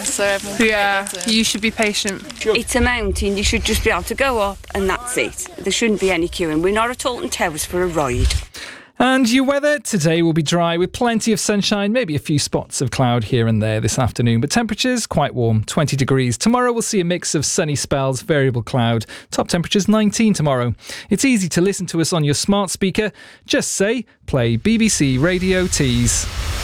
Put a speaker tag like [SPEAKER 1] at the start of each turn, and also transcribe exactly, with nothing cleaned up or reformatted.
[SPEAKER 1] so everyone can
[SPEAKER 2] Yeah,
[SPEAKER 1] make their turn.
[SPEAKER 2] you should be patient.
[SPEAKER 3] It's a mountain, you should just be able to go up and that's it. There shouldn't be any queuing. We're not at Alton Towers for a ride.
[SPEAKER 4] And your weather today will be dry with plenty of sunshine, maybe a few spots of cloud here and there this afternoon, but temperatures quite warm, twenty degrees. Tomorrow we'll see a mix of sunny spells, variable cloud. Top temperatures nineteen tomorrow. It's easy to listen to us on your smart speaker. Just say, play B B C Radio Tees.